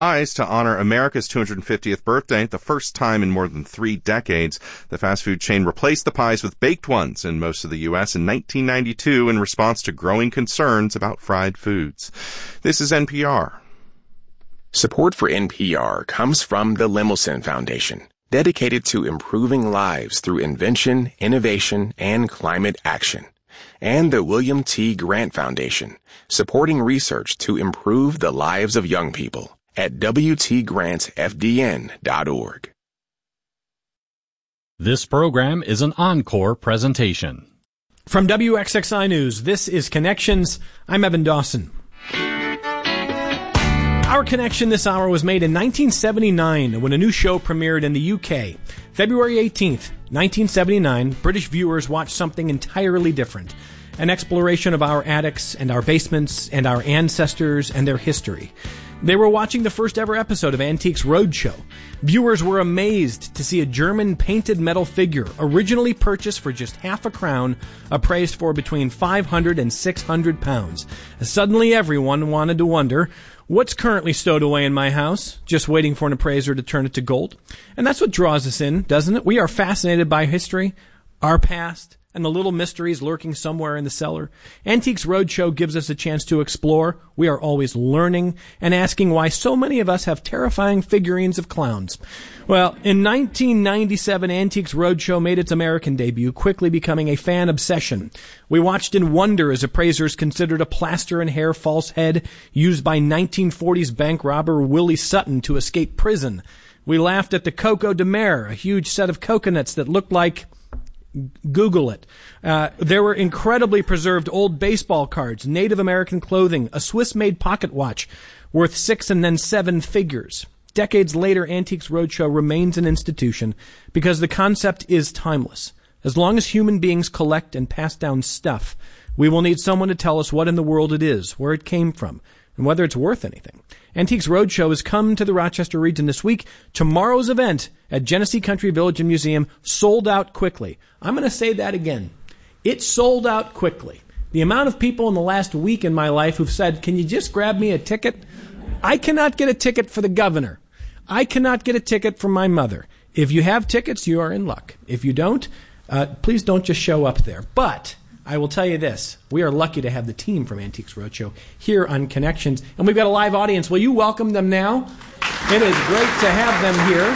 pies to honor America's 250th birthday. The first time in more than 3 decades, the fast food chain replaced the pies with baked ones in most of the U.S. in 1992 in response to growing concerns about fried foods. This is NPR. Support for NPR comes from the Lemelson Foundation, dedicated to improving lives through invention, innovation, and climate action. And the William T. Grant Foundation, supporting research to improve the lives of young people at wtgrantfdn.org. This program is an encore presentation. From WXXI News, this is Connections. I'm Evan Dawson. Our connection this hour was made in 1979 when a new show premiered in the UK. February 18th, 1979, British viewers watched something entirely different. An exploration of our attics and our basements and our ancestors and their history. They were watching the first ever episode of Antiques Roadshow. Viewers were amazed to see a German painted metal figure, originally purchased for just half a crown, appraised for between 500 and 600 pounds. Suddenly everyone wanted to wonder, what's currently stowed away in my house, just waiting for an appraiser to turn it to gold? And that's what draws us in, doesn't it? We are fascinated by history, our past, and the little mysteries lurking somewhere in the cellar. Antiques Roadshow gives us a chance to explore. We are always learning and asking why so many of us have terrifying figurines of clowns. Well, in 1997, Antiques Roadshow made its American debut, quickly becoming a fan obsession. We watched in wonder as appraisers considered a plaster and hair false head used by 1940s bank robber Willie Sutton to escape prison. We laughed at the Coco de Mer, a huge set of coconuts that looked like... Google it. There were incredibly preserved old baseball cards, Native American clothing, a Swiss-made pocket watch worth 6 and then 7 figures. Decades later, Antiques Roadshow remains an institution because the concept is timeless. As long as human beings collect and pass down stuff, we will need someone to tell us what in the world it is, where it came from, and whether it's worth anything. Antiques Roadshow has come to the Rochester region this week. Tomorrow's event at Genesee Country Village and Museum sold out quickly. I'm going to say that again. It sold out quickly. The amount of people in the last week in my life who've said, can you just grab me a ticket? I cannot get a ticket for the governor. I cannot get a ticket for my mother. If you have tickets, you are in luck. If you don't, please don't just show up there. But I will tell you this. We are lucky to have the team from Antiques Roadshow here on Connections. And we've got a live audience. Will you welcome them now? It is great to have them here.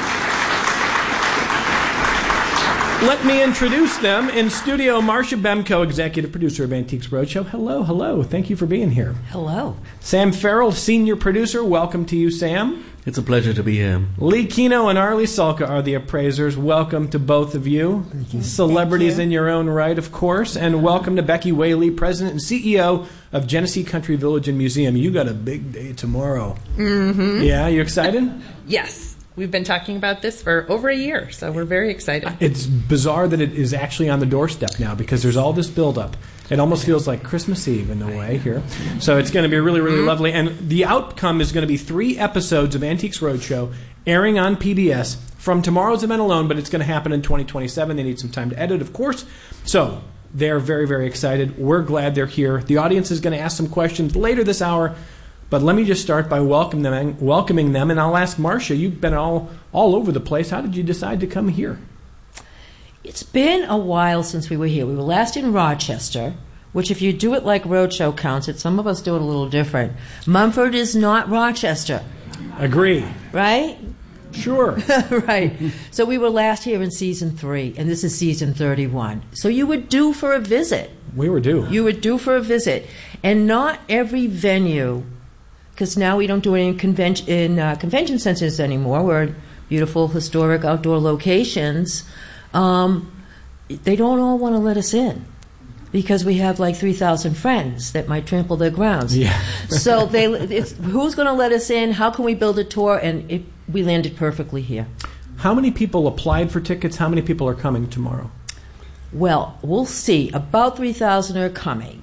Let me introduce them. In studio, Marcia Bemko, executive producer of Antiques Roadshow. Hello, hello. Thank you for being here. Hello. Sam Farrell, senior producer. Welcome to you, Sam. It's a pleasure to be here. Lee Kino and Arlie Salka are the appraisers. Welcome to both of you. Thank you. Celebrities in your own right, of course. And welcome to Becky Whaley, president and CEO of Genesee Country Village and Museum. You got a big day tomorrow. Mm-hmm. Yeah, you excited? Yes. We've been talking about this for over a year, so we're very excited. It's bizarre that it is actually on the doorstep now because there's all this buildup. It almost feels like Christmas Eve in a way here. So it's going to be really, really lovely. And the outcome is going to be 3 episodes of Antiques Roadshow airing on PBS from tomorrow's event alone, but it's going to happen in 2027. They need some time to edit, of course. So they're very, very excited. We're glad they're here. The audience is going to ask some questions later this hour. But let me just start by welcoming them, and I'll ask Marcia, you've been all over the place. How did you decide to come here? It's been a while since we were here. We were last in Rochester, which if you do it like Roadshow counts it, some of us do it a little different. Mumford is not Rochester. Agree. Right? Sure. Right. So we were last here in season 3, and this is season 31. So you were due for a visit. We were due. You were due for a visit. And not every venue... because now we don't do it in convention centers anymore. We're in beautiful, historic, outdoor locations. They don't all want to let us in because we have like 3,000 friends that might trample their grounds. Yeah. So who's going to let us in? How can we build a tour? And we landed perfectly here. How many people applied for tickets? How many people are coming tomorrow? Well, we'll see. About 3,000 are coming.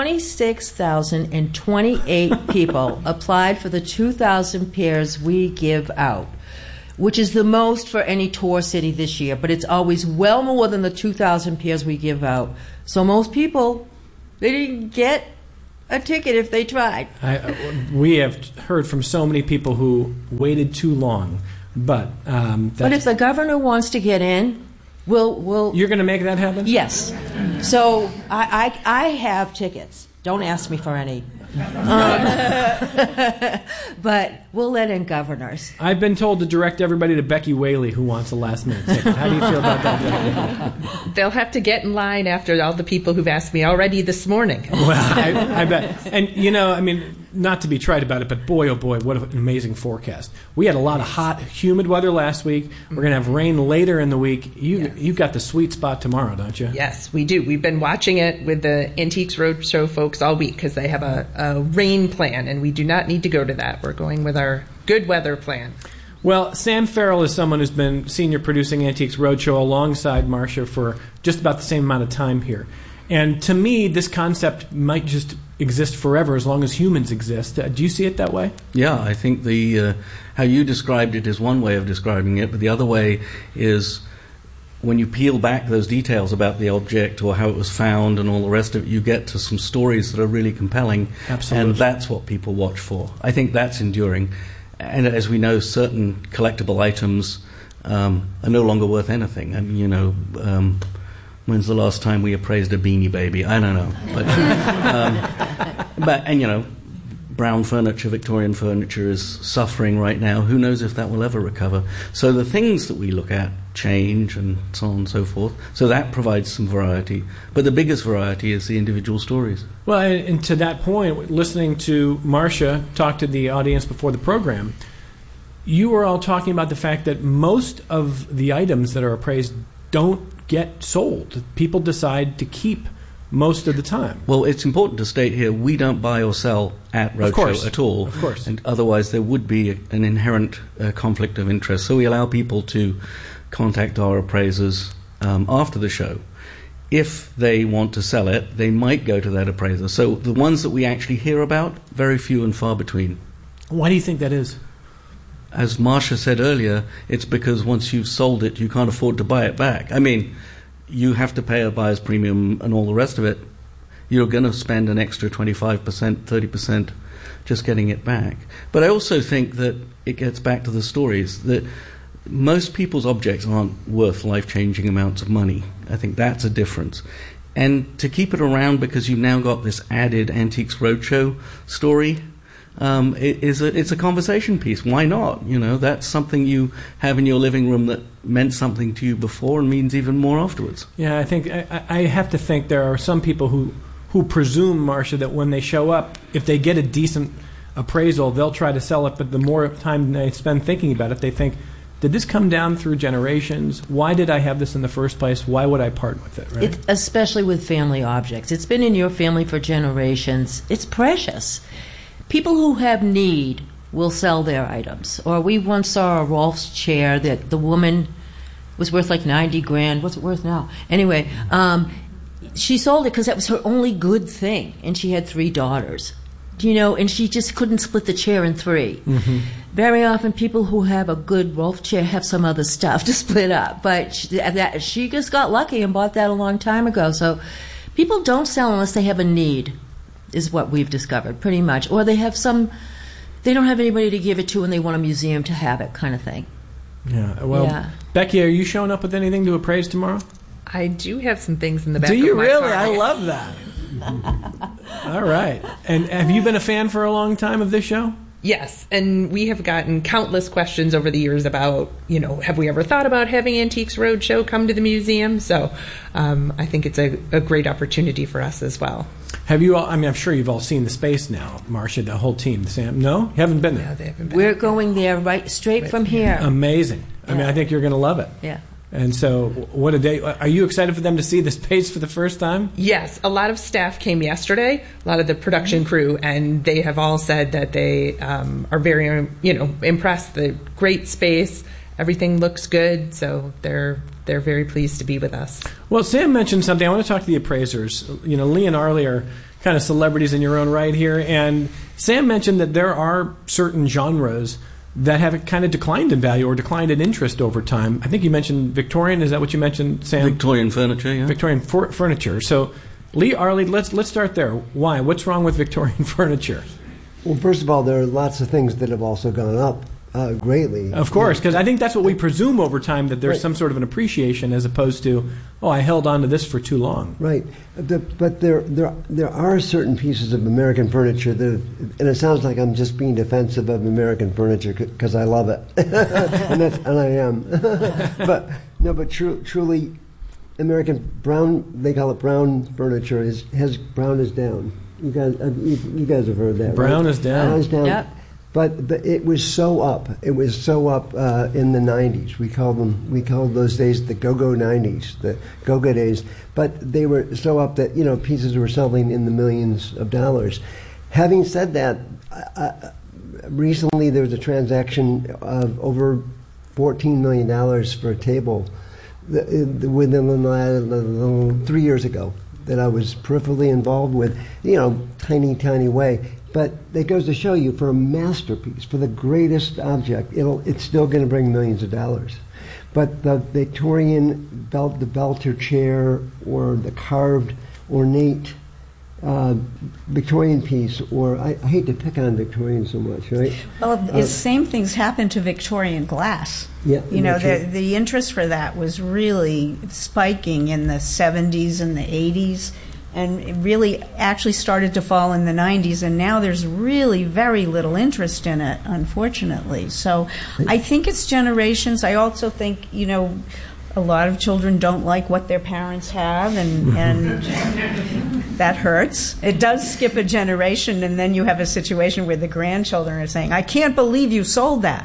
26,028 people applied for the 2,000 pairs we give out, which is the most for any tour city this year, but it's always well more than the 2,000 pairs we give out. So most people, they didn't get a ticket if they tried. We have heard from so many people who waited too long, but but if the governor wants to get in, we'll. You're going to make that happen? Yes. So I have tickets. Don't ask me for any. But we'll let in governors. I've been told to direct everybody to Becky Whaley, who wants a last-minute ticket. How do you feel about that? They'll have to get in line after all the people who've asked me already this morning. Well, I bet. And, not to be trite about it, but boy, oh boy, what an amazing forecast. We had a lot of hot, humid weather last week. We're going to have rain later in the week. You've got the sweet spot tomorrow, don't you? Yes, we do. We've been watching it with the Antiques Roadshow folks all week because they have a rain plan, and we do not need to go to that. We're going with our good weather plan. Well, Sam Farrell is someone who's been senior producing Antiques Roadshow alongside Marcia for just about the same amount of time here. And to me, this concept might just exist forever as long as humans exist. Do you see it that way? Yeah, I think how you described it is one way of describing it, but the other way is when you peel back those details about the object or how it was found and all the rest of it, you get to some stories that are really compelling. Absolutely. And that's what people watch for. I think that's enduring. And as we know, certain collectible items are no longer worth anything. I mean, when's the last time we appraised a Beanie Baby? I don't know. But brown furniture, Victorian furniture is suffering right now. Who knows if that will ever recover? So the things that we look at change and so on and so forth. So that provides some variety. But the biggest variety is the individual stories. Well, and to that point, listening to Marcia talk to the audience before the program, you were all talking about the fact that most of the items that are appraised don't get sold. People decide to keep most of the time. Well, it's important to state here, we don't buy or sell at Roadshow at all. Of course. And otherwise there would be an inherent conflict of interest. So we allow people to contact our appraisers after the show. If they want to sell it, they might go to that appraiser. So the ones that we actually hear about, very few and far between. Why do you think that is? As Marcia said earlier, it's because once you've sold it, you can't afford to buy it back. I mean, you have to pay a buyer's premium and all the rest of it. You're going to spend an extra 25%, 30% just getting it back. But I also think that it gets back to the stories, that most people's objects aren't worth life-changing amounts of money. I think that's a difference. And to keep it around because you've now got this added Antiques Roadshow story, it's a conversation piece. Why not? That's something you have in your living room that meant something to you before and means even more afterwards. Yeah, I think I have to think there are some people who presume, Marcia, that when they show up, if they get a decent appraisal, they'll try to sell it, but the more time they spend thinking about it, they think, did this come down through generations? Why did I have this in the first place? Why would I part with it? Right? Especially with family objects. It's been in your family for generations. It's precious. People who have need will sell their items. Or we once saw a Rolf's chair that the woman was worth like $90,000. What's it worth now? Anyway, she sold it because that was her only good thing, and she had 3 daughters. And she just couldn't split the chair in 3. Mm-hmm. Very often, people who have a good Rolf chair have some other stuff to split up. But she just got lucky and bought that a long time ago. So people don't sell unless they have a need, is what we've discovered, pretty much. Or they don't have anybody to give it to and they want a museum to have it, kind of thing. Yeah. Well, Becky, are you showing up with anything to appraise tomorrow? I do have some things in the back of my car. Do you really? Car. I love that. All right. And have you been a fan for a long time of this show? Yes, and we have gotten countless questions over the years about, have we ever thought about having Antiques Roadshow come to the museum? So I think it's a great opportunity for us as well. Have you all, I'm sure you've all seen the space now, Marcia, the whole team. Sam, no? You haven't been there? No, they haven't been. We're going there straight from here. Amazing. Yeah. I think you're going to love it. Yeah. And so what a day. Are you excited for them to see the space for the first time? Yes. A lot of staff came yesterday, a lot of the production crew, and they have all said that they are very, impressed. The great space, everything looks good, so they're very pleased to be with us. Well, Sam mentioned something. I want to talk to the appraisers. Lee and Arlie are kind of celebrities in your own right here, and Sam mentioned that there are certain genres that have kind of declined in value or declined in interest over time. I think you mentioned Victorian. Is that what you mentioned, Sam? Victorian furniture, yeah. Victorian furniture. So Lee, Arlie, let's start there. Why? What's wrong with Victorian furniture? Well, first of all, there are lots of things that have also gone up greatly. Of course, because I think that's what we presume over time, that there's some sort of an appreciation as opposed to, I held on to this for too long. Right. But there are certain pieces of American furniture that, and it sounds like I'm just being defensive of American furniture because I love it, and I am. but truly, American brown, they call it brown furniture, brown is down. You guys have heard that. Brown right? is down. Brown is down. Yep. But it was so up. It was so up in the 90s. We called those days the go-go 90s, the go-go days. But they were so up that pieces were selling in the millions of dollars. Having said that, recently there was a transaction of over $14 million for a table within 3 years ago that I was peripherally involved with, tiny way. But it goes to show you, for a masterpiece, for the greatest object, it's still going to bring millions of dollars. But the Victorian the Belter chair, or the carved, ornate Victorian piece, or I hate to pick on Victorian so much, right? Well, the same things happened to Victorian glass. Yeah, the interest for that was really spiking in the 70s and the 80s, and it really actually started to fall in the 90s, and now there's really very little interest in it, unfortunately. So I think it's generations. I also think, a lot of children don't like what their parents have, and that hurts. It does skip a generation, and then you have a situation where the grandchildren are saying, I can't believe you sold that.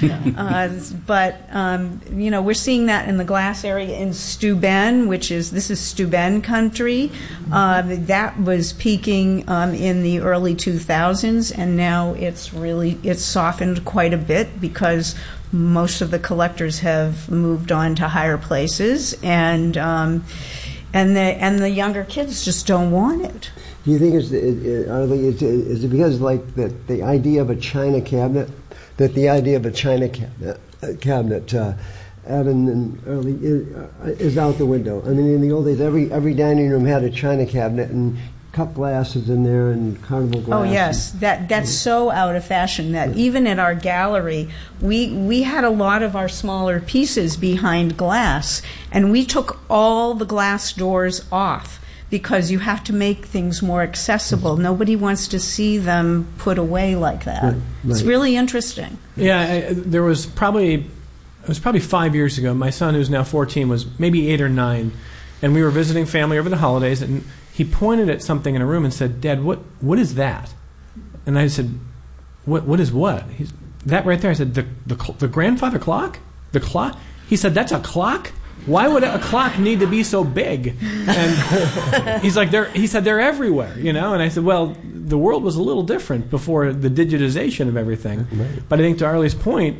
We're seeing that in the glass area in Steuben, this is Steuben country. That was peaking in the early 2000s, and now it's softened quite a bit because most of the collectors have moved on to higher places, and the younger kids just don't want it. Do you think is it because the idea of a china cabinet, Evan and Early, is out the window? I mean, in the old days, every dining room had a china cabinet and cut glasses in there and carnival glass. Oh yes, that's so out of fashion that even at our gallery, we had a lot of our smaller pieces behind glass, and we took all the glass doors off because you have to make things more accessible. Nobody wants to see them put away like that. Right. It's really interesting. Yeah, it was probably 5 years ago. My son, who's now 14, was maybe 8 or 9, and we were visiting family over the holidays, and he pointed at something in a room and said, Dad, what is that? And I said, what is what? He's, that right there. I said, the grandfather clock? The clock? He said, that's a clock? Why would a clock need to be so big? And he's like, he said, they're everywhere, And I said, well, the world was a little different before the digitization of everything. Right. But I think to Arlie's point,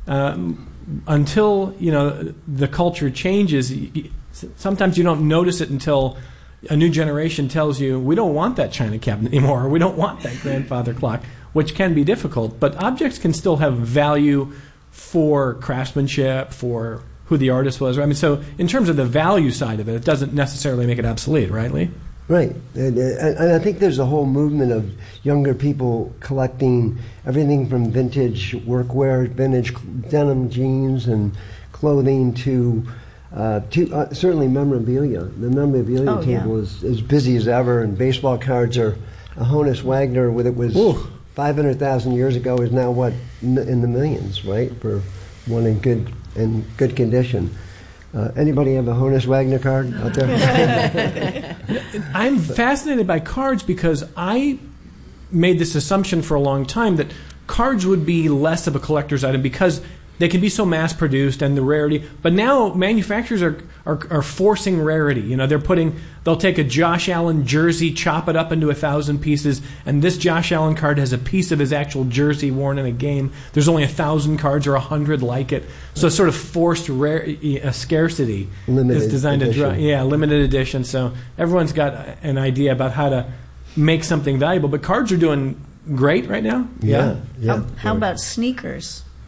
until, the culture changes, sometimes you don't notice it until a new generation tells you, we don't want that china cabinet anymore, or we don't want that grandfather clock, which can be difficult. But objects can still have value for craftsmanship, for who the artist was. I mean, so in terms of the value side of it, it doesn't necessarily make it obsolete, right, Lee? Right. And I think there's a whole movement of younger people collecting everything from vintage workwear, vintage denim jeans and clothing to certainly memorabilia. The memorabilia table is as busy as ever, and baseball cards are a Honus Wagner, with it was 500,000 years ago, is now in the millions, right, for one in good condition. Anybody have a Honus Wagner card out there? I'm fascinated by cards because I made this assumption for a long time that cards would be less of a collector's item because they can be so mass-produced and the rarity. But now manufacturers are forcing rarity. They'll take a Josh Allen jersey, chop it up into 1,000 pieces, and this Josh Allen card has a piece of his actual jersey worn in a game. There's only 1,000 cards or 100 like it. So it's sort of forced scarcity. Limited designed edition. Limited edition. So everyone's got an idea about how to make something valuable. But cards are doing great right now. Yeah. How about sneakers?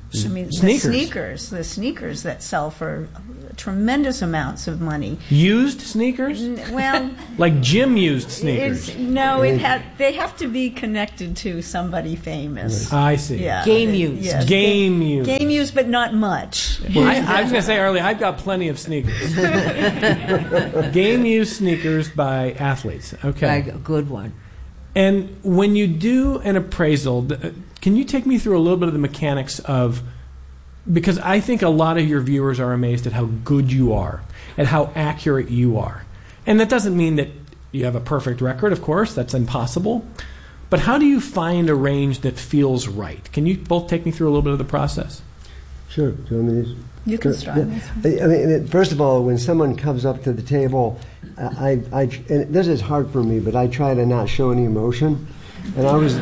I mean, Sneakers. the sneakers that sell for tremendous amounts of money. Used sneakers? Well, like gym used sneakers? They have to be connected to somebody famous. I see. Yeah. Game used. Yes, Game used. Game used, but not much. I was going to say earlier, I've got plenty of sneakers. Game used sneakers by athletes. Okay. A good one. And when you do an appraisal, can you take me through a little bit of the mechanics of, because I think a lot of your viewers are amazed at how good you are, at how accurate you are. And that doesn't mean that you have a perfect record, of course, that's impossible. But how do you find a range that feels right? Can you both take me through a little bit of the process? Sure. Do you want me to? You can start. I mean, first of all, when someone comes up to the table, and this is hard for me, but I try to not show any emotion. And I was,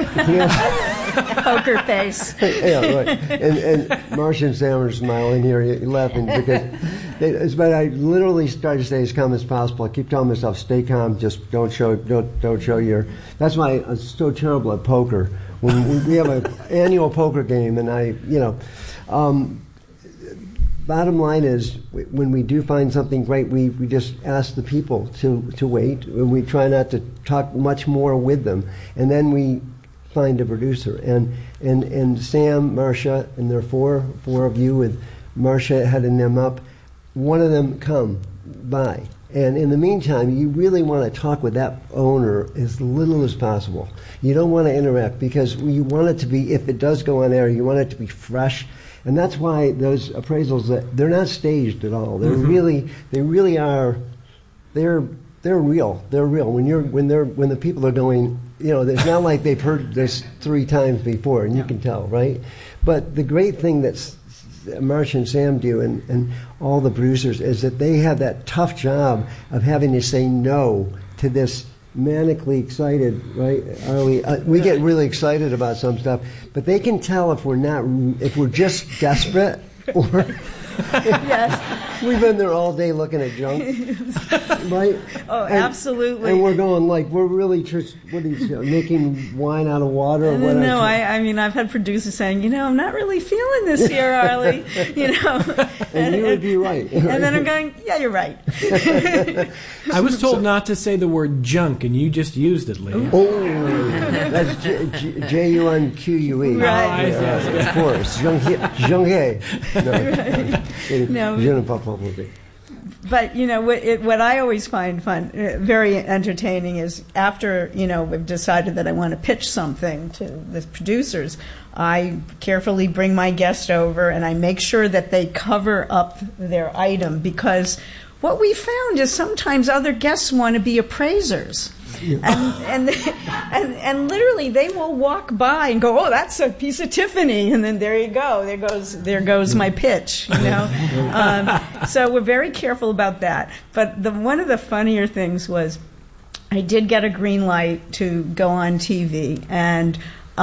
poker face. Yeah, right. And Marcia and Sam are smiling here, laughing because, but I literally try to stay as calm as possible. I keep telling myself, stay calm, just don't show your. That's why I'm so terrible at poker. When we have an annual poker game, and bottom line is, when we do find something great, we just ask the people to wait, and we try not to talk much more with them, and then we find a producer. And Sam, Marcia, and there are four of you with Marcia heading them up. One of them come by, and in the meantime, you really want to talk with that owner as little as possible. You don't want to interact because you want it to be, if it does go on air, you want it to be fresh. And that's why those appraisals, they're not staged at all. They're really are. They're real. They're real. When the people are going, it's not like they've heard this 3 times before, and you can tell, right? But the great thing that Marcia and Sam do, and all the producers, is that they have that tough job of having to say no to this manically excited, right, Arlie? We get really excited about some stuff, but they can tell if we're just desperate, or Yes. We've been there all day looking at junk, right? Oh, absolutely. And we're going we're really just making wine out of water or whatever. No, I mean, I've had producers saying, I'm not really feeling this here, Arlie. And you would be right. And then I'm going, yeah, you're right. I was told not to say the word junk, and you just used it, Lee. Oh, that's Junque. Right. Of course. Junque. No. But what I always find fun, very entertaining, is after we've decided that I want to pitch something to the producers, I carefully bring my guest over and I make sure that they cover up their item, because what we found is sometimes other guests want to be appraisers. And literally they will walk by and go, oh, that's a piece of Tiffany, and then there you go, there goes my pitch, So we're very careful about that. But one of the funnier things was, I did get a green light to go on TV, and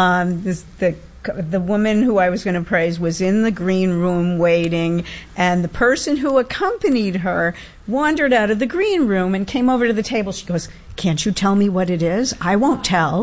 the woman who I was going to praise was in the green room waiting, and the person who accompanied her wandered out of the green room and came over to the table. She goes, can't you tell me what it is? I won't tell.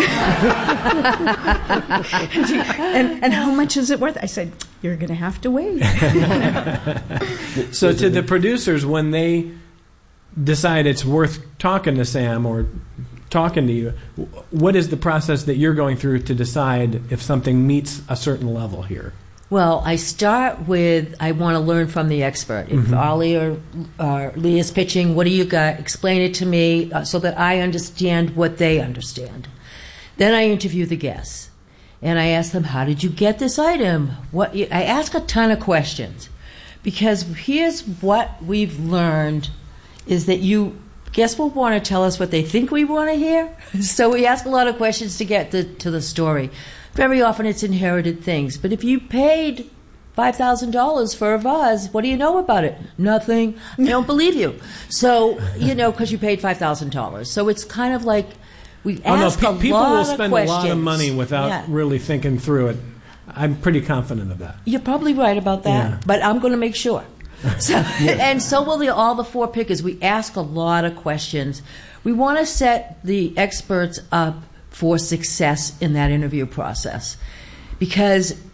and how much is it worth? I said, you're going to have to wait. So to the producers, when they decide it's worth talking to Sam or talking to you, what is the process that you're going through to decide if something meets a certain level here? Well, I start with, I want to learn from the expert. If Ollie or Lee is pitching, what do you got? Explain it to me so that I understand what they understand. Then I interview the guests, and I ask them, how did you get this item? I ask a ton of questions, because here's what we've learned is that guests will want to tell us what they think we want to hear. So we ask a lot of questions to get to the story. Very often it's inherited things. But if you paid $5,000 for a vase, what do you know about it? Nothing. I don't believe you. So, because you paid $5,000. So it's kind of like we ask a lot of questions. People will spend a lot of money without really thinking through it. I'm pretty confident of that. You're probably right about that. Yeah. But I'm going to make sure. And so will all the four pickers. We ask a lot of questions. We want to set the experts up for success in that interview process, because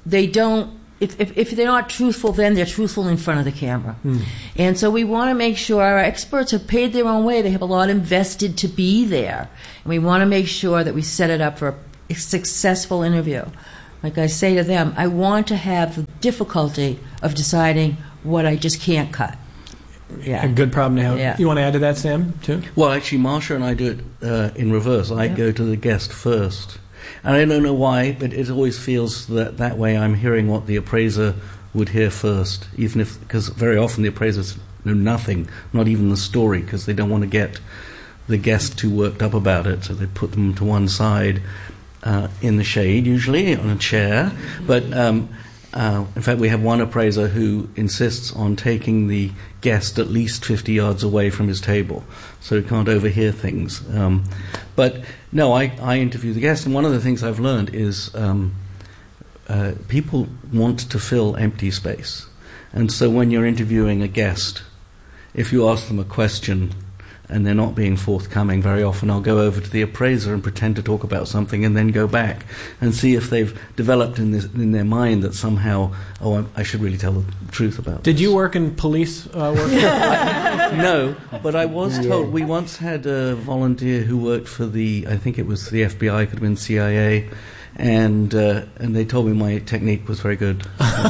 they don't. If they're not truthful, then they're truthful in front of the camera. And so we want to make sure our experts have paid their own way. They have a lot invested to be there. And we want to make sure that we set it up for a successful interview. Like I say to them, I want to have the difficulty of deciding what I just can't cut. Yeah. A good problem to have. Yeah. You want to add to that, Sam, too? Well, actually, Marsha and I do it in reverse. I go to the guest first. And I don't know why, but it always feels that way I'm hearing what the appraiser would hear first, because very often the appraisers know nothing, not even the story, because they don't want to get the guest too worked up about it, so they put them to one side in the shade, usually, on a chair. But in fact, we have one appraiser who insists on taking the guest at least 50 yards away from his table, so he can't overhear things. But no, I interview the guest, and one of the things I've learned is people want to fill empty space. And so when you're interviewing a guest, if you ask them a question and they're not being forthcoming, very often I'll go over to the appraiser and pretend to talk about something and then go back and see if they've developed in their mind that somehow, I should really tell the truth about Did this. you work in police work? No, but I was told, we once had a volunteer who worked for I think it was the FBI, could have been CIA, and they told me my technique was very good.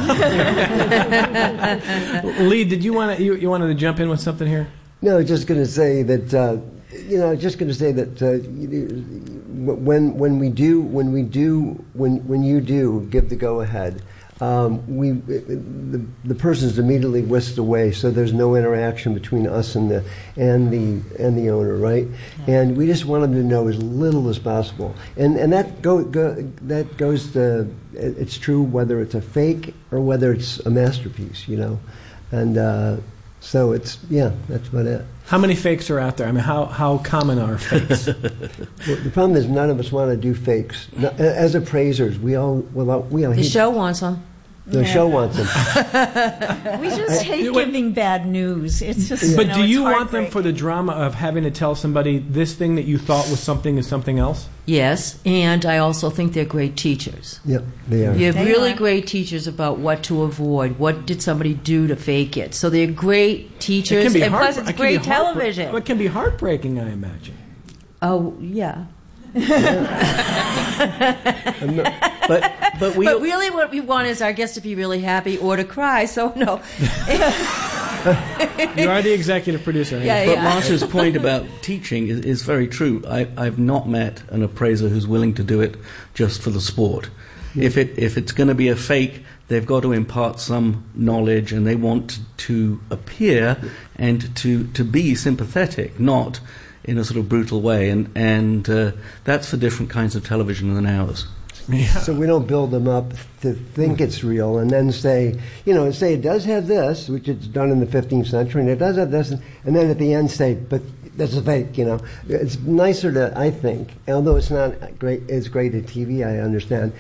Lee, did you want to you wanted to jump in with something here? No, just going to say that when you do give the go ahead, the person's immediately whisked away, so there's no interaction between us and the owner, right? Yeah. And we just want them to know as little as possible, and that goes to, it's true whether it's a fake or whether it's a masterpiece, and. So that's about it. How many fakes are out there? I mean, how common are fakes? Well, the problem is none of us want to do fakes. No, as appraisers, we all. The show wants them. The show wants them. We just hate giving bad news. It's just. But do you want them for the drama of having to tell somebody this thing that you thought was something is something else? Yes, and I also think they're great teachers. Yep, they are. You have really great teachers about what to avoid. What did somebody do to fake it? So they're great teachers, and plus it's great television. It can be heartbreaking, I imagine. Oh, yeah. But really what we want is our guests to be really happy or to cry, so no. You are the executive producer. Yeah, but Marsha's point about teaching is very true. I've not met an appraiser who's willing to do it just for the sport. If it's going to be a fake, they've got to impart some knowledge, and they want to appear and to be sympathetic, not in a sort of brutal way, and that's for different kinds of television than ours. Yeah. So we don't build them up to think it's real and then say it does have this, which it's done in the 15th century, and it does have this, and then at the end say, but that's a fake, It's nicer to, I think, although it's not great at TV, I understand,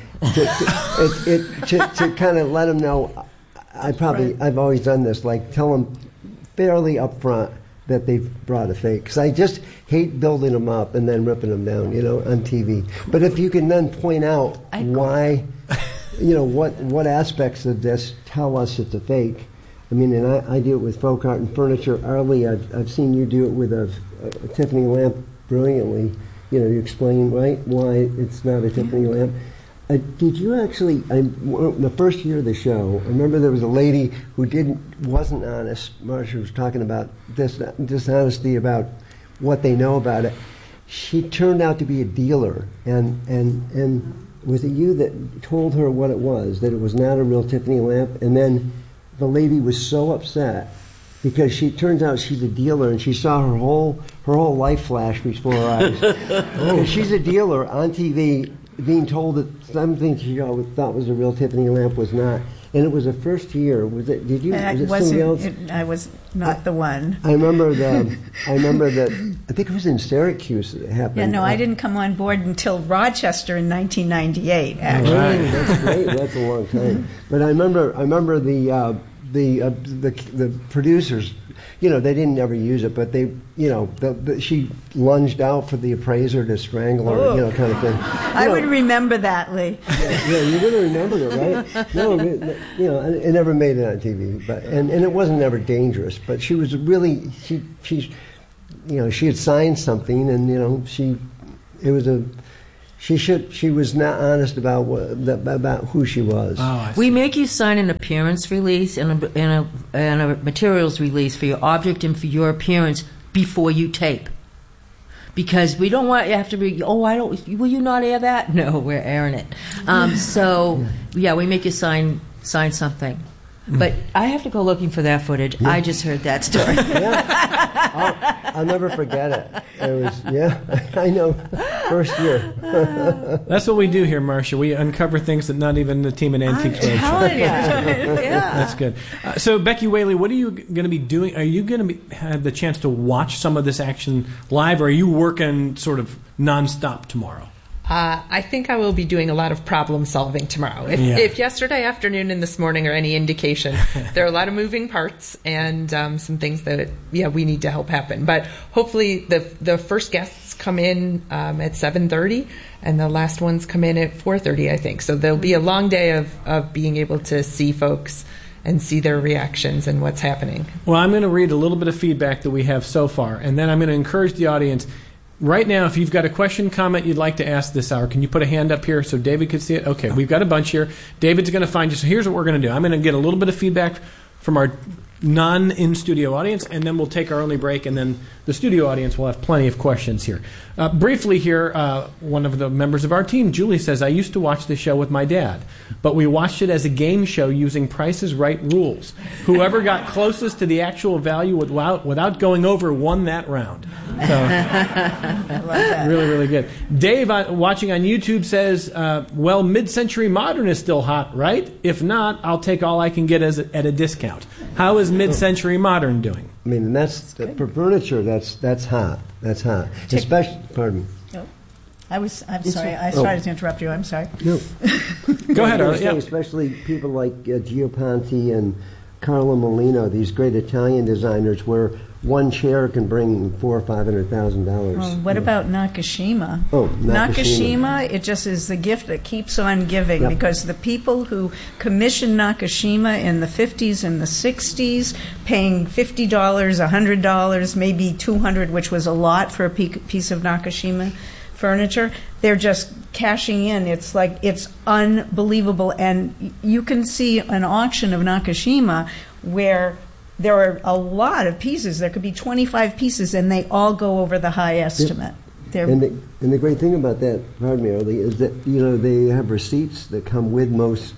to kind of let them know, I've always done this, like tell them fairly up front that they've brought a fake, because I just hate building them up and then ripping them down, on TV. But if you can then point out why, what aspects of this tell us it's a fake. I mean, and I do it with folk art and furniture. Arlie, I've seen you do it with a Tiffany lamp brilliantly. You explain why it's not a Tiffany lamp. Did you actually? The first year of the show, I remember there was a lady who wasn't honest. Marsha was talking about dishonesty about what they know about it. She turned out to be a dealer, and was it you that told her what it was? That it was not a real Tiffany lamp, and then the lady was so upset because turns out she's a dealer, and she saw her whole life flash before her eyes. Because she's a dealer on TV, being told that something she thought was a real Tiffany lamp was not. And it was the first year. Was it? Did you? Was it somebody else? I was not the one. I remember that. I think it was in Syracuse that it happened. Yeah, no, I didn't come on board until Rochester in 1998. Actually, right, that's great. That's a long time. But I remember the the producers, they didn't ever use it, but they, she lunged out for the appraiser to strangle her, kind of thing. I would remember that, Lee. Yeah, you're going to remember it, right? No, it never made it on TV, but and it wasn't ever dangerous. But she was really she had signed something, and she was not honest about who she was. Oh, we make you sign an appearance release and a materials release for your object and for your appearance before you tape, because we don't want you to have to be. Will you not air that? No, we're airing it. We make you sign something. But I have to go looking for that footage. Yeah. I just heard that story. Yeah. I'll never forget it. It was, I know, first year. That's what we do here, Marcia. We uncover things that not even the team at Antiques Roadshow. I'm telling you. Yeah. That's good. So, Becky Whaley, what are you going to be doing? Are you going to have the chance to watch some of this action live, or are you working sort of nonstop tomorrow? I think I will be doing a lot of problem solving tomorrow. If yesterday afternoon and this morning are any indication, there are a lot of moving parts and some things that we need to help happen. But hopefully the first guests come in at 7:30 and the last ones come in at 4:30, I think. So there'll be a long day of being able to see folks and see their reactions and what's happening. Well, I'm going to read a little bit of feedback that we have so far, and then I'm going to encourage the audience. Right now, if you've got a question, comment you'd like to ask this hour, can you put a hand up here so David can see it? Okay, we've got a bunch here. David's going to find you. So here's what we're going to do. I'm going to get a little bit of feedback from our non-in-studio audience, and then we'll take our only break, and then the studio audience will have plenty of questions here. Briefly here, one of the members of our team, Julie, says, I used to watch this show with my dad, but we watched it as a game show using Price is Right rules. Whoever got closest to the actual value without going over won that round. So, I love that. Really, really good. Dave, watching on YouTube, says, well, mid-century modern is still hot, right? If not, I'll take all I can get at a discount. How is mid-century modern doing? I mean, that's for furniture. That's hot. That's hot. Especially, pardon me. No. I'm sorry. I started to interrupt you. I'm sorry. No. Go ahead, Arlie. Yeah. Especially people like Gio Ponti and Carlo Molino, these great Italian designers, where one chair can bring $400,000 or $500,000. Well, what about Nakashima? Oh, Nakashima, it just is the gift that keeps on giving, because the people who commissioned Nakashima in the 50s and the 60s, paying $50, $100, maybe $200, which was a lot for a piece of Nakashima furniture, they're just cashing in. It's unbelievable. And you can see an auction of Nakashima where there are a lot of pieces. There could be 25 pieces, and they all go over the high estimate. And the great thing about that, pardon me, Arlie, is that they have receipts that come with most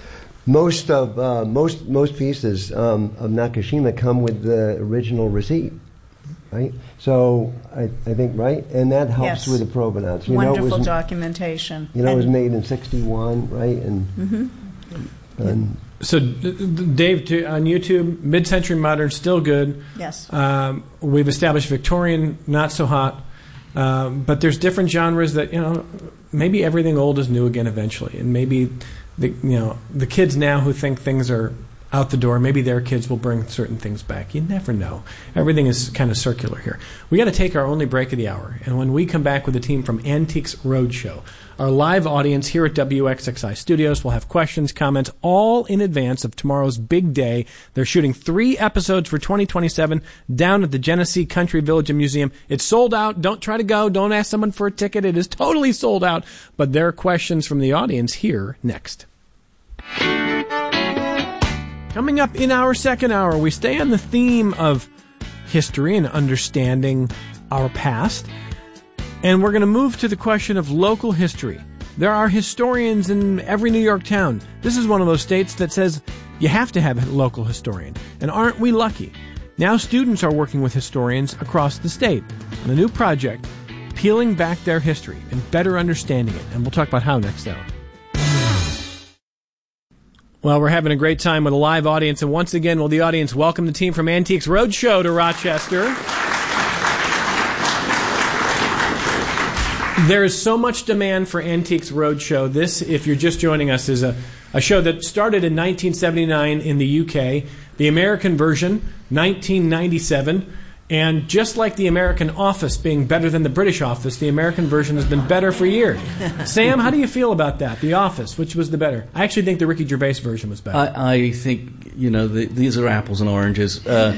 pieces of Nakashima come with the original receipt, right? So I think, right, and that helps with the provenance. Wonderful documentation. It was made in '61, right, and. So, Dave, on YouTube, mid-century modern, still good. Yes. We've established Victorian, not so hot. But there's different genres that, maybe everything old is new again eventually. And maybe, the kids now who think things are out the door, maybe their kids will bring certain things back. You never know. Everything is kind of circular here. We got to take our only break of the hour. And when we come back with the team from Antiques Roadshow, our live audience here at WXXI Studios will have questions, comments, all in advance of tomorrow's big day. They're shooting 3 episodes for 2027 down at the Genesee Country Village and Museum. It's sold out. Don't try to go. Don't ask someone for a ticket. It is totally sold out. But there are questions from the audience here next. Coming up in our second hour, we stay on the theme of history and understanding our past. And we're going to move to the question of local history. There are historians in every New York town. This is one of those states that says you have to have a local historian. And aren't we lucky? Now students are working with historians across the state on a new project, peeling back their history and better understanding it. And we'll talk about how next hour. Well, we're having a great time with a live audience. And once again, will the audience welcome the team from Antiques Roadshow to Rochester. There is so much demand for Antiques Roadshow. This, if you're just joining us, is a a show that started in 1979 in the UK, the American version, 1997. And just like the American Office being better than the British Office, the American version has been better for years. Sam, how do you feel about that? The Office, which was the better? I actually think the Ricky Gervais version was better. I think, these are apples and oranges. The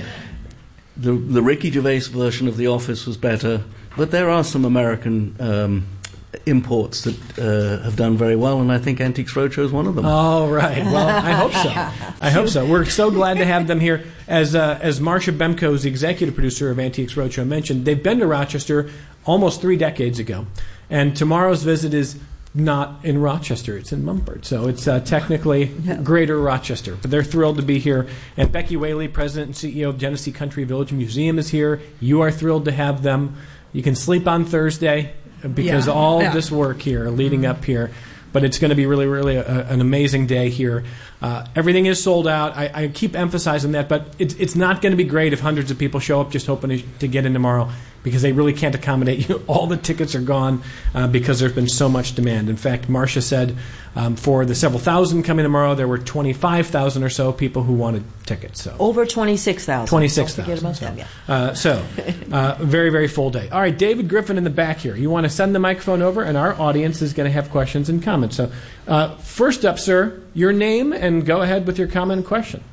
Ricky Gervais version of The Office was better, but there are some American imports that have done very well, and I think Antiques Roadshow is one of them. Oh, right. Well, I hope so. I hope so. We're so glad to have them here. As Marcia Bemko, the executive producer of Antiques Roadshow, mentioned, they've been to Rochester almost 3 decades ago, and tomorrow's visit is not in Rochester, it's in Mumford. So it's technically Greater Rochester. But they're thrilled to be here. And Becky Whaley, President and CEO of Genesee Country Village Museum, is here. You are thrilled to have them. You can sleep on Thursday because all of this work here leading up here. But it's going to be really, really an amazing day here. Everything is sold out. I keep emphasizing that, but it's not going to be great if hundreds of people show up just hoping to get in tomorrow, because they really can't accommodate you. All the tickets are gone because there's been so much demand. In fact, Marcia said for the several thousand coming tomorrow, there were 25,000 or so people who wanted tickets. So over 26,000. 26,000. Don't forget about that. Very, very full day. All right, David Griffin in the back here. You want to send the microphone over, and our audience is going to have questions and comments. So first up, sir, your name, and go ahead with your comment and question.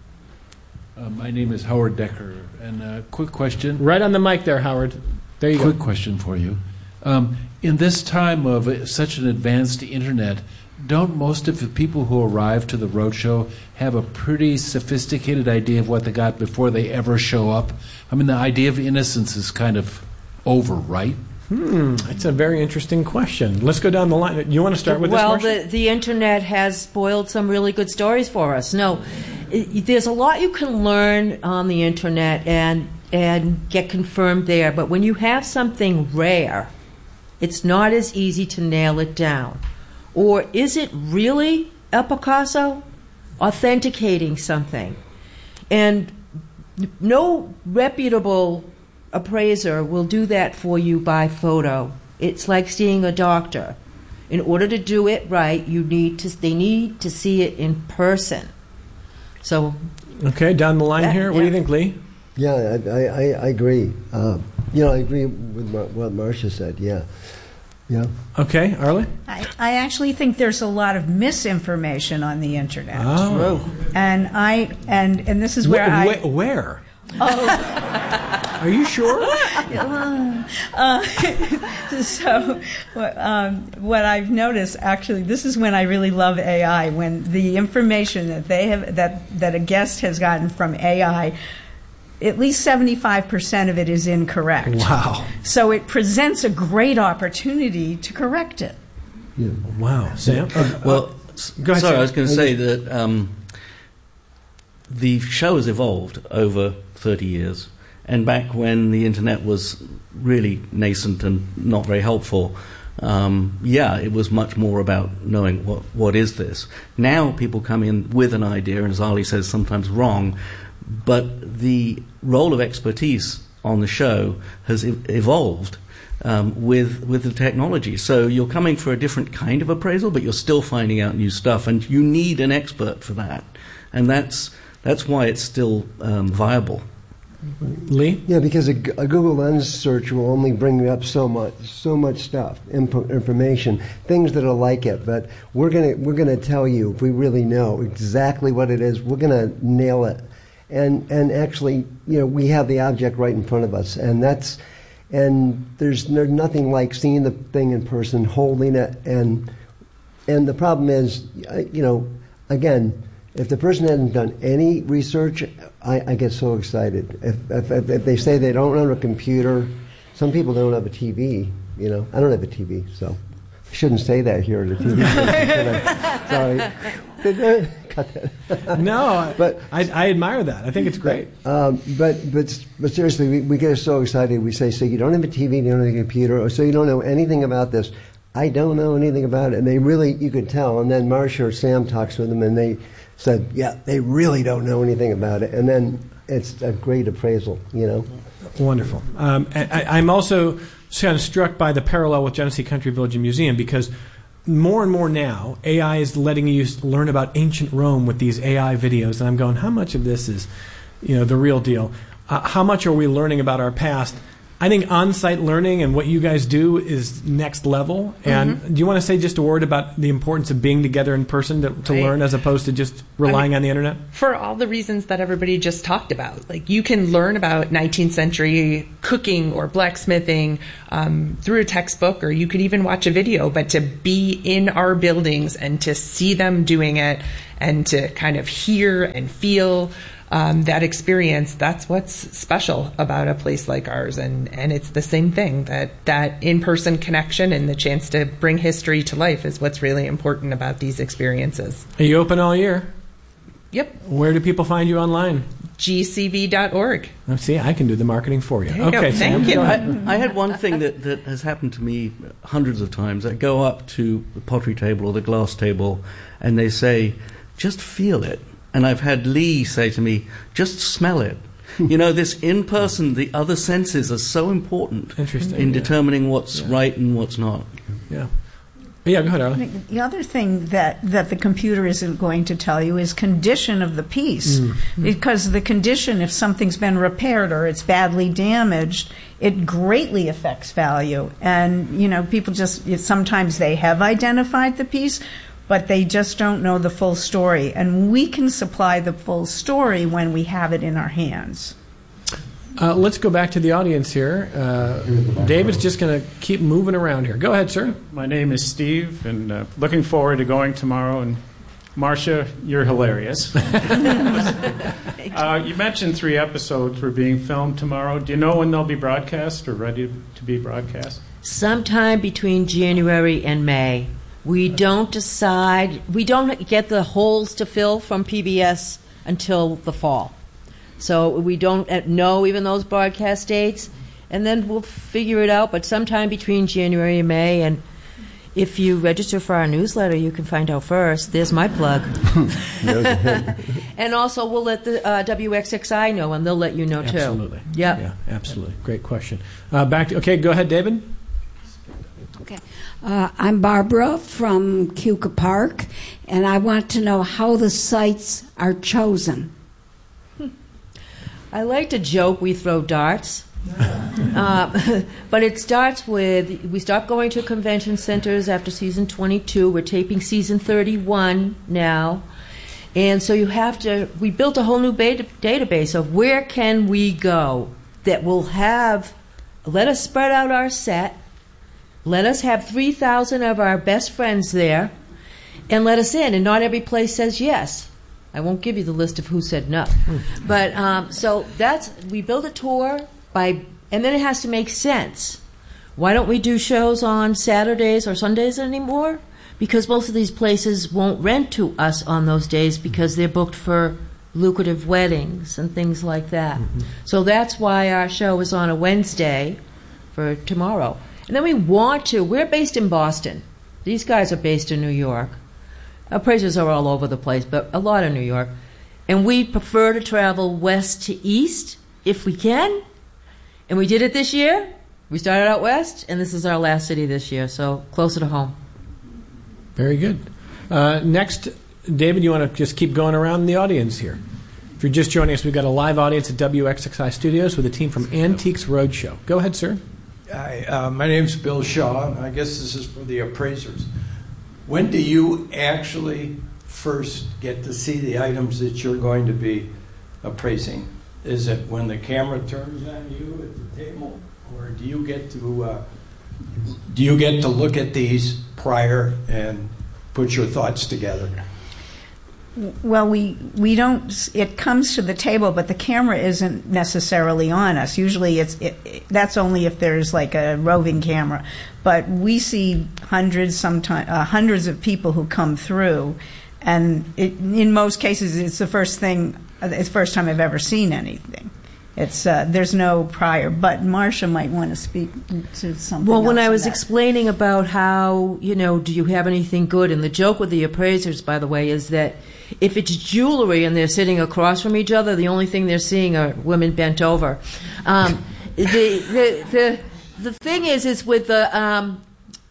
My name is Howard Decker, and a quick question. Right on the mic there, Howard. There you go. Quick question for you. In this time of such an advanced Internet, don't most of the people who arrive to the roadshow have a pretty sophisticated idea of what they got before they ever show up? I mean, the idea of innocence is kind of over, right? That's a very interesting question. Let's go down the line. You want to start with this, Marcia? Well, the Internet has spoiled some really good stories for us. No, there's a lot you can learn on the Internet and get confirmed there. But when you have something rare, it's not as easy to nail it down. Or is it really El Picasso authenticating something? And no reputable appraiser will do that for you by photo. It's like seeing a doctor. In order to do it right, they need to see it in person. So, okay, down the line here. What do you think, Lee? Yeah, I agree. I agree with what Marcia said. Yeah. Okay, Arlie? I actually think there's a lot of misinformation on the Internet. Oh. And this is where Where? Oh. Are you sure? So what I've noticed, actually, this is when I really love AI, when the information that they have that a guest has gotten from AI, at least 75% of it is incorrect. Wow. So it presents a great opportunity to correct it. Yeah. Wow. Sam? Go ahead, sorry, Sam. I was going to say that the show has evolved over 30 years. And back when the Internet was really nascent and not very helpful, it was much more about knowing what is this. Now people come in with an idea, and as Ali says, sometimes wrong, but the role of expertise on the show has evolved with the technology. So you're coming for a different kind of appraisal, but you're still finding out new stuff, and you need an expert for that. And that's why it's still viable. Lee? Yeah, because a Google Lens search will only bring up so much stuff, information, things that are like it. But we're gonna tell you, if we really know exactly what it is, we're gonna nail it. And actually, we have the object right in front of us, and there's nothing like seeing the thing in person, holding it, and the problem is, again, if the person hasn't done any research, I get so excited. If they say they don't own a computer, some people don't have a TV. I don't have a TV, so I shouldn't say that here at the TV. Sorry. Cut that. No, but I admire that. I think it's great. But seriously, we get so excited. We say, so you don't have a TV, you don't have a computer, or so you don't know anything about this. I don't know anything about it. And they really, you could tell. And then Marcia or Sam talks with them, and they said, yeah, they really don't know anything about it. And then it's a great appraisal, Wonderful. I'm also kind of struck by the parallel with Genesee Country Village and Museum, because more and more now, AI is letting you learn about ancient Rome with these AI videos, and I'm going, how much of this is, the real deal? How much are we learning about our past? I think on-site learning and what you guys do is next level. And do you want to say just a word about the importance of being together in person to learn as opposed to just relying on the internet? For all the reasons that everybody just talked about. Like, you can learn about 19th century cooking or blacksmithing through a textbook, or you could even watch a video. But to be in our buildings and to see them doing it and to kind of hear and feel that experience, that's what's special about a place like ours. And it's the same thing, that in-person connection and the chance to bring history to life is what's really important about these experiences. Are you open all year? Yep. Where do people find you online? gcv.org. See, I can do the marketing for you. There you go. Thank you. I had one thing that has happened to me hundreds of times. I go up to the pottery table or the glass table and they say, just feel it. And I've had Lee say to me, just smell it. This in-person, the other senses are so important in determining what's right and what's not. Yeah. Yeah, go ahead, Arlie. The other thing that the computer isn't going to tell you is condition of the piece. Because the condition, if something's been repaired or it's badly damaged, it greatly affects value. And, people sometimes they have identified the piece, but they just don't know the full story. And we can supply the full story when we have it in our hands. Let's go back to the audience here. David's just going to keep moving around here. Go ahead, sir. My name is Steve, and looking forward to going tomorrow. And Marcia, you're hilarious. You mentioned 3 episodes were being filmed tomorrow. Do you know when they'll be broadcast or ready to be broadcast? Sometime between January and May. We don't decide. We don't get the holes to fill from PBS until the fall. So we don't know even those broadcast dates. And then we'll figure it out. But sometime between January and May. And if you register for our newsletter, you can find out first. There's my plug. And also we'll let the WXXI know, and they'll let you know too. Absolutely. Yep. Yeah, absolutely. Great question. Okay, go ahead, David. Okay. I'm Barbara from Keuka Park, and I want to know how the sites are chosen. I like to joke we throw darts. But it starts with, we stopped going to convention centers after season 22. We're taping season 31 now. And so we built a whole new database of where can we go that will let us spread out our set. Let us have 3,000 of our best friends there, and let us in. And not every place says yes. I won't give you the list of who said no. But so we build a tour and then it has to make sense. Why don't we do shows on Saturdays or Sundays anymore? Because most of these places won't rent to us on those days because they're booked for lucrative weddings and things like that. So that's why our show is on a Wednesday for tomorrow. And then we're based in Boston. These guys are based in New York. Appraisers are all over the place, but a lot in New York. And we prefer to travel west to east if we can. And we did it this year. We started out west, and this is our last city this year, so closer to home. Very good. Next, David, you want to just keep going around the audience here? If you're just joining us, we've got a live audience at WXXI Studios with a team from Antiques Roadshow. Go ahead, sir. Hi, my name's Bill Shaw, and I guess this is for the appraisers. When do you actually first get to see the items that you're going to be appraising? Is it when the camera turns on you at the table, or do you get to look at these prior and put your thoughts together? Well, we don't. It comes to the table, but the camera isn't necessarily on us. Usually, that's only if there's like a roving camera. But we see hundreds of people who come through, and in most cases, it's the first time I've ever seen anything. It's there's no prior. But Marcia might want to speak to something. Well, when else I was on that. explaining about how, do you have anything good, and the joke with the appraisers, by the way, is that if it's jewelry and they're sitting across from each other, the only thing they're seeing are women bent over. The thing is with the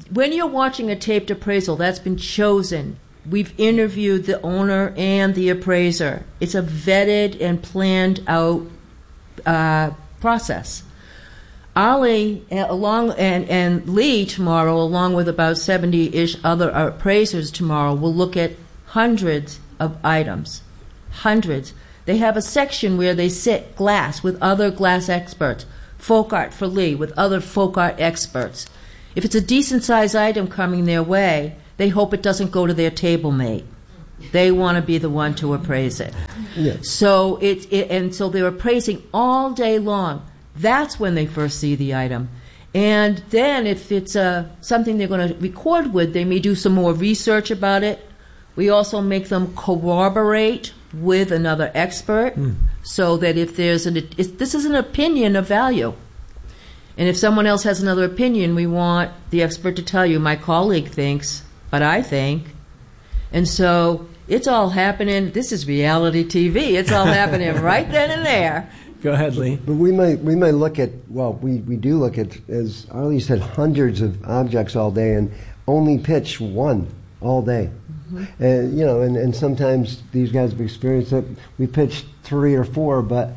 when you're watching a taped appraisal that's been chosen, we've interviewed the owner and the appraiser. It's a vetted and planned out process. Ali and Lee tomorrow, along with about 70-ish other appraisers tomorrow, will look at hundreds of items. Hundreds. They have a section where they sit glass with other glass experts. Folk art for Lee with other folk art experts. If it's a decent-sized item coming their way, they hope it doesn't go to their table mate. They want to be the one to appraise it. Yes. So so they're appraising all day long. That's when they first see the item. And then if it's something they're going to record with, they may do some more research about it. We also make them corroborate with another expert so that if there's this is an opinion of value. And if someone else has another opinion, we want the expert to tell you, my colleague thinks, but I think. And so it's all happening. This is reality TV. It's all happening right then and there. Go ahead, Lee. But we may look at, we do look at, as Arlie said, hundreds of objects all day and only pitch one all day. Mm-hmm. And and sometimes these guys have experienced it. We pitched 3 or 4, but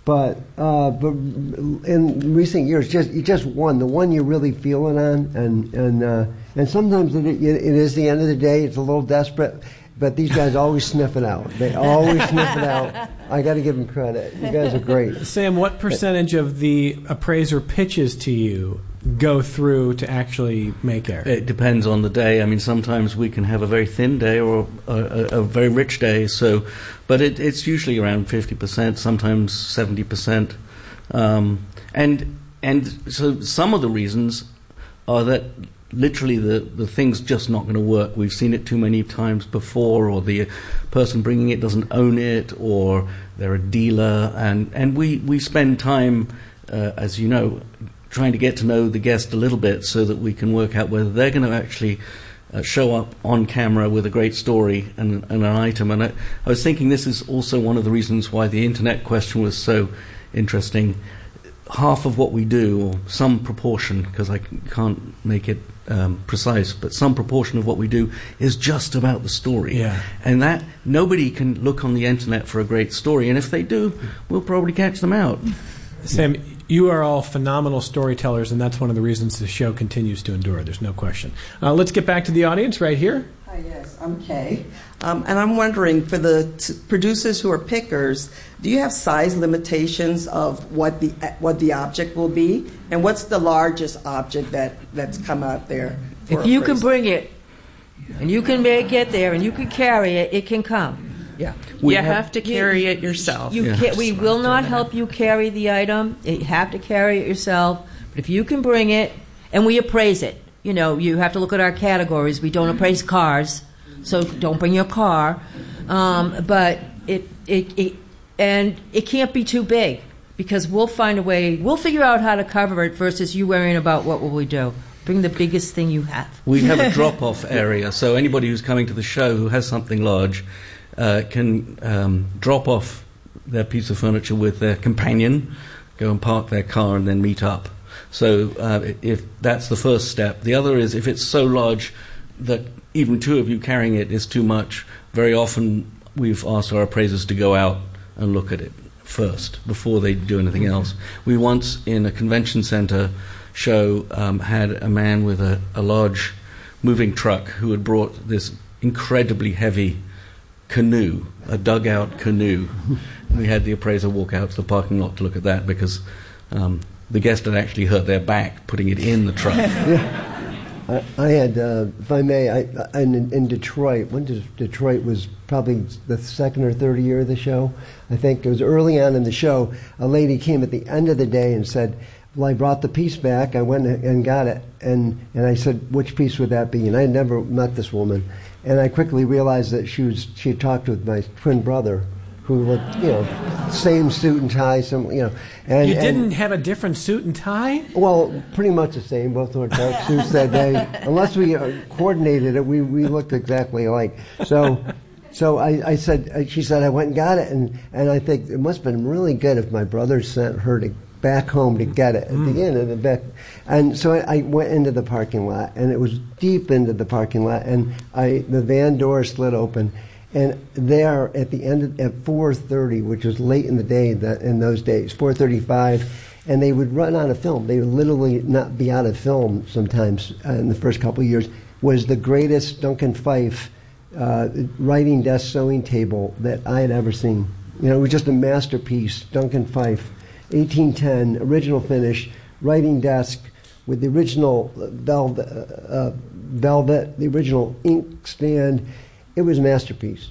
in recent years, just one, the one you're really feeling on, and sometimes it is the end of the day. It's a little desperate. But these guys always sniff it out. They always sniff it out. I got to give them credit. You guys are great. Sam, what percentage of the appraiser pitches to you go through to actually make air? It depends on the day. I mean, sometimes we can have a very thin day or a very rich day. But it's usually around 50%, sometimes 70%. And so some of the reasons are that literally the thing's just not going to work. We've seen it too many times before, or the person bringing it doesn't own it, or they're a dealer. And we spend time, as you know, trying to get to know the guest a little bit so that we can work out whether they're going to actually show up on camera with a great story and an item. And I was thinking this is also one of the reasons why the internet question was so interesting. Half of what we do, or some proportion, because I can't make it precise, but some proportion of what we do is just about the story. Yeah. And that nobody can look on the internet for a great story, and if they do, we'll probably catch them out. Sam, you are all phenomenal storytellers, and that's one of the reasons the show continues to endure. There's no question. Let's get back to the audience right here. Hi, yes, I'm Kay. And I'm wondering, for the producers who are pickers, do you have size limitations of what the object will be? And what's the largest object that's come out there? If you can bring it, and you can get there, and you can carry it, it can come. Yeah. You have to carry it yourself. We will not help you carry the item. You have to carry it yourself. But if you can bring it, and we appraise it. You have to look at our categories. We don't appraise cars, so don't bring your car. But it can't be too big, because we'll find a way. We'll figure out how to cover it versus you worrying about what will we do. Bring the biggest thing you have. We have a drop-off area, so anybody who's coming to the show who has something large can drop off their piece of furniture with their companion, go and park their car, and then meet up. So if that's the first step. The other is, if it's so large that even 2 of you carrying it is too much, very often we've asked our appraisers to go out and look at it first before they do anything else. We once, in a convention center show, had a man with a large moving truck who had brought this incredibly heavy canoe, a dugout canoe. We had the appraiser walk out to the parking lot to look at that, because the guest had actually hurt their back putting it in the truck. Yeah. I had, if I may, in Detroit, Detroit was probably the 2nd or 3rd year of the show. I think it was early on in the show. A lady came at the end of the day and said, well, I brought the piece back. I went and got it. And I said, which piece would that be? And I had never met this woman. And I quickly realized that she had talked with my twin brother, who looked, same suit and tie, And you didn't have a different suit and tie? Well, pretty much the same. Both wore dark suits that day. Unless we coordinated it, we looked exactly alike. So I said, she said, I went and got it, and I think it must have been really good if my brother sent her to back home to get it at the end of the back. And so I went into the parking lot, and it was deep into the parking lot, and the van door slid open. And there, at the end, at 4:30, which was late in the day in those days, 4:35, and they would run out of film. They would literally not be out of film sometimes in the first couple of years, was the greatest Duncan Phyfe writing desk sewing table that I had ever seen. You know, it was just a masterpiece, Duncan Phyfe, 1810, original finish, writing desk with the original velvet, the original ink stand. It was a masterpiece.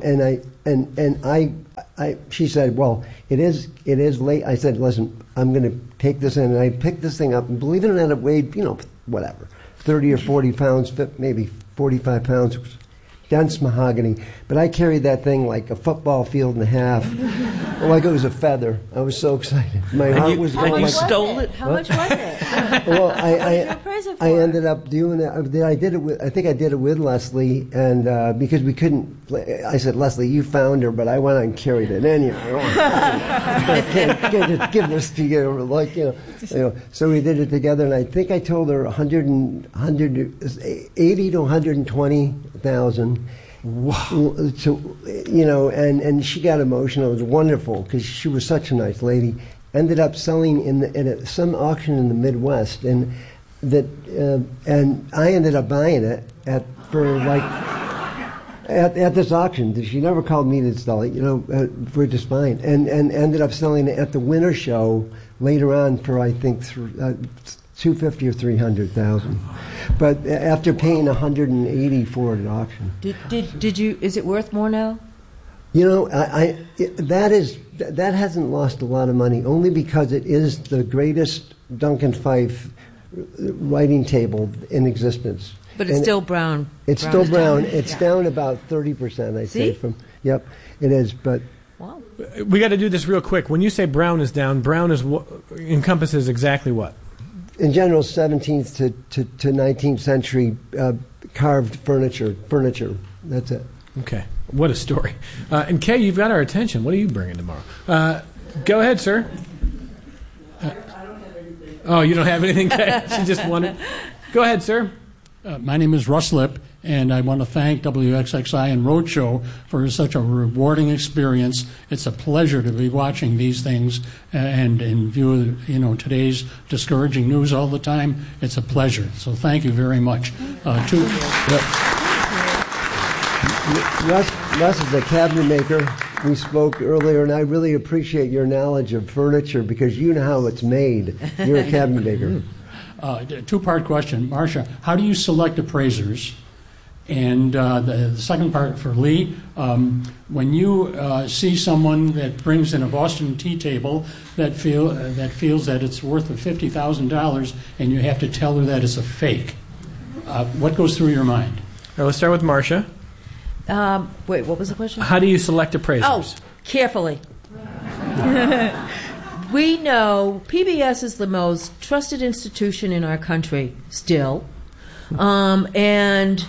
She said, well, it is late. I said, listen, I'm going to take this in. And I picked this thing up, and believe it or not, it weighed, whatever, 30 or 40 pounds, maybe 45 pounds. It was dense mahogany. But I carried that thing like a football field and a half, like it was a feather. I was so excited. My heart was going. You stole it? How much was it? Well, I ended up doing it. I think I did it with Leslie, and because we couldn't. I said, Leslie, you found her, but I went and carried it anyway. I can't give this to you, So we did it together, and I think I told her 80 to 120,000. Wow. So, and she got emotional. It was wonderful because she was such a nice lady. Ended up selling in some auction in the Midwest, and I ended up buying it at this auction. She never called me to sell it, for just buying, and ended up selling it at the winter show later on for I think $250,000 or $300,000. But after paying $180 for it at auction. Did you? Is it worth more now? That hasn't lost a lot of money, only because it is the greatest Duncan Phyfe writing table in existence. But it's still brown. It's still brown. It's down about 30%, I'd say. Yep, it is. But wow. We got to do this real quick. When you say brown is down, brown encompasses exactly what? In general, 17th to 19th century carved furniture. That's it. Okay. What a story. And Kay, you've got our attention. What are you bringing tomorrow? Go ahead, sir. I don't have anything. Oh, you don't have anything, Kay? She just wondered. Go ahead, sir. My name is Russ Lipp, and I want to thank WXXI and Roadshow for such a rewarding experience. It's a pleasure to be watching these things and in view of today's discouraging news all the time. It's a pleasure. So thank you very much. Russ is a cabinet maker. We spoke earlier, and I really appreciate your knowledge of furniture because you know how it's made. You're a cabinet maker. Two-part question. Marcia, how do you select appraisers? And the second part for Lee, when you see someone that brings in a Boston tea table that feels that it's worth $50,000 and you have to tell her that it's a fake, what goes through your mind? All right, let's start with Marcia. Wait, what was the question? How do you select appraisers? Oh, carefully. We know PBS is the most trusted institution in our country still. And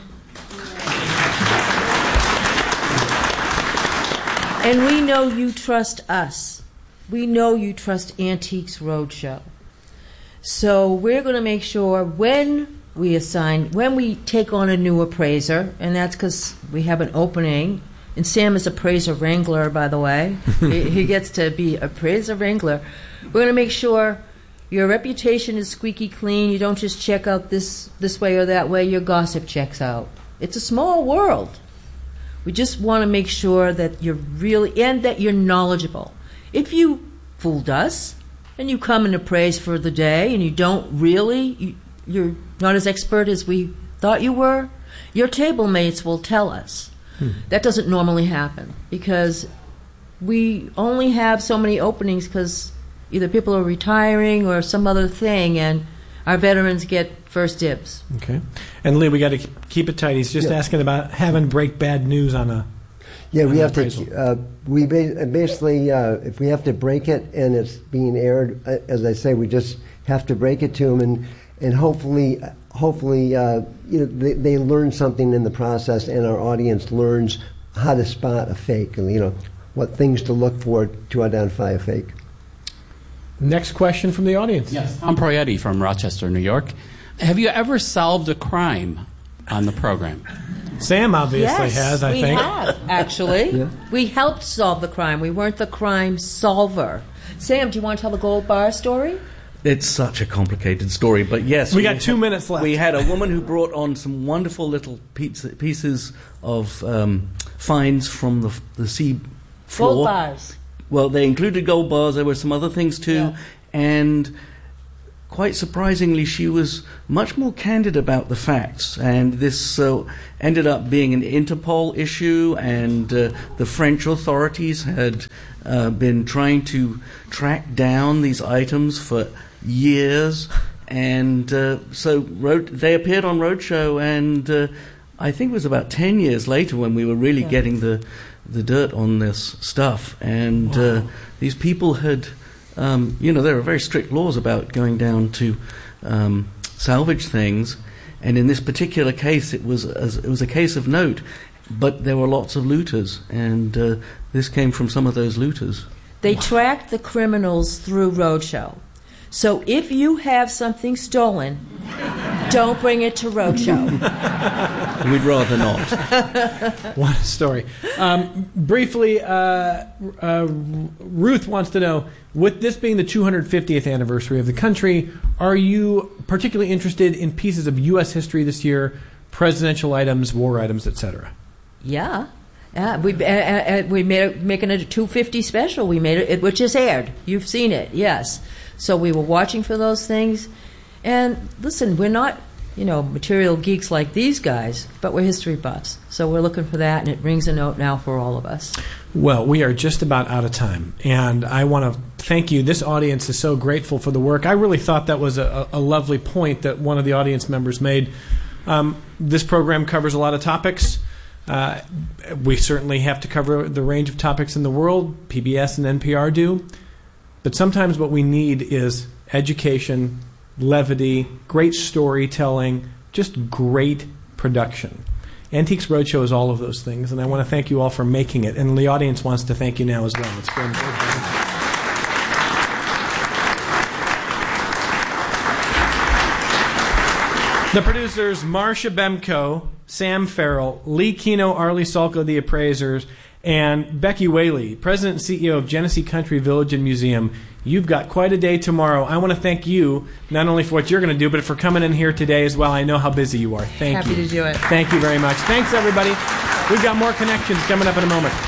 we know you trust us. We know you trust Antiques Roadshow. So we're going to make sure when we take on a new appraiser, and that's because we have an opening, and Sam is appraiser wrangler, by the way. he gets to be appraiser wrangler. We're going to make sure your reputation is squeaky clean. You don't just check out this way or that way. Your gossip checks out. It's a small world. We just want to make sure that you're really, and that you're knowledgeable. If you fooled us, and you come and appraise for the day, and you don't really, you're not as expert as we thought you were, your table mates will tell us. That doesn't normally happen because we only have so many openings because either people are retiring or some other thing, and our veterans get first dibs. Okay. And Lee, we got to keep it tight. He's just asking about having break bad news on a. Yeah, we have to. We basically, if we have to break it and it's being aired, as I say, we just have to break it to them, and hopefully, they learn something in the process, and our audience learns how to spot a fake, and what things to look for to identify a fake. Next question from the audience. Yes, I'm Proietti from Rochester, New York. Have you ever solved a crime on the program? Sam obviously has, I think. We have, actually. Yeah. We helped solve the crime. We weren't the crime solver. Sam, do you want to tell the gold bar story? It's such a complicated story, but yes. We got 2 minutes left. We had a woman who brought on some wonderful little pieces of finds from the sea floor. Gold bars. Well, they included gold bars. There were some other things too. Yeah. And quite surprisingly, she was much more candid about the facts. And this ended up being an Interpol issue, and the French authorities had been trying to track down these items for years. And so they appeared on Roadshow, and I think it was about 10 years later when we were really getting the dirt on this stuff. And these people had... there are very strict laws about going down to salvage things, and in this particular case, it was a case of note. But there were lots of looters, and this came from some of those looters. They tracked the criminals through Roadshow. So if you have something stolen, don't bring it to Roadshow. We'd rather not. What a story. Briefly, Ruth wants to know, with this being the 250th anniversary of the country, are you particularly interested in pieces of U.S. history this year, presidential items, war items, etc.? Yeah. We making it a 250 special. We made it, which is aired. You've seen it, yes. So we were watching for those things. And listen, we're not, material geeks like these guys, but we're history buffs. So we're looking for that, and it rings a note now for all of us. Well, we are just about out of time, and I want to thank you. This audience is so grateful for the work. I really thought that was a lovely point that one of the audience members made. This program covers a lot of topics. We certainly have to cover the range of topics in the world. PBS and NPR do. But sometimes what we need is education, levity, great storytelling, just great production. Antiques Roadshow is all of those things, and I want to thank you all for making it. And the audience wants to thank you now as well. It's been the producers, Marcia Bemko, Sam Farrell, Lee Kino, Arlie Salka, the appraisers, and Becky Whaley, President and CEO of Genesee Country Village and Museum. You've got quite a day tomorrow. I want to thank you, not only for what you're going to do, but for coming in here today as well. I know how busy you are. Thank you. Happy to do it. Thank you very much. Thanks, everybody. We've got more connections coming up in a moment.